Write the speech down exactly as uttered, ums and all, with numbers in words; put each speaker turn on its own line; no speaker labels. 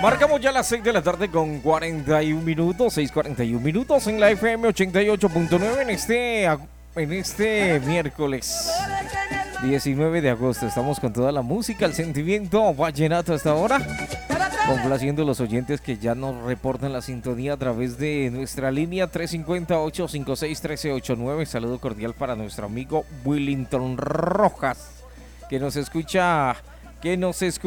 Marcamos ya las seis de la tarde con cuarenta y un minutos, seis cuarenta y un minutos en la F M ochenta y ocho punto nueve en este, en este miércoles diecinueve de agosto. Estamos con toda la música, el sentimiento vallenato hasta ahora, complaciendo a los oyentes que ya nos reportan la sintonía a través de nuestra línea tres cinco cero, ocho cinco seis, uno tres ocho nueve. Saludo cordial para nuestro amigo Willington Rojas, que nos escucha, que nos escucha